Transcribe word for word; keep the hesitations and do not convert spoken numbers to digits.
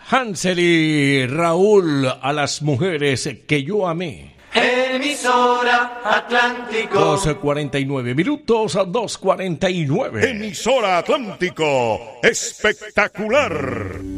Hansel y Raúl, a las mujeres que yo amé. Emisora Atlántico. dos cuarenta y nueve minutos, dos cuarenta y nueve. Emisora Atlántico, espectacular.